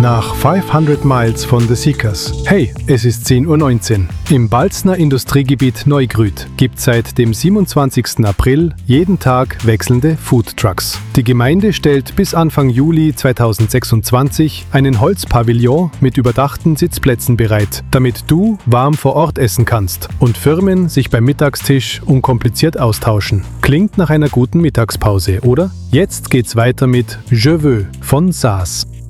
nach 500 Miles von The Seekers. Hey, es ist 10:19 Uhr. Im Balzner Industriegebiet Neugrüt gibt seit dem 27. April jeden Tag wechselnde Foodtrucks. Die Gemeinde stellt bis Anfang Juli 2026 einen Holzpavillon mit überdachten Sitzplätzen bereit, damit du warm vor Ort essen kannst und Firmen sich beim Mittagstisch unkompliziert austauschen. Klingt nach einer guten Mittagspause, oder? Jetzt geht's weiter mit Je veux von Saas.